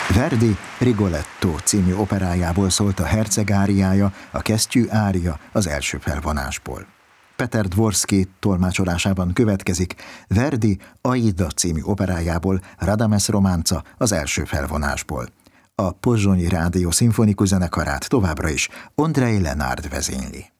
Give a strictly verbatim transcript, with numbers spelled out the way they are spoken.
Verdi Rigoletto című operájából szólt a herceg áriája, a kesztyű ária az első felvonásból. Peter Dvorszky tolmácsolásában következik Verdi Aida című operájából Radames románca az első felvonásból. A Pozsonyi Rádió szimfonikus zenekarát továbbra is Ondrej Lenárd vezényli.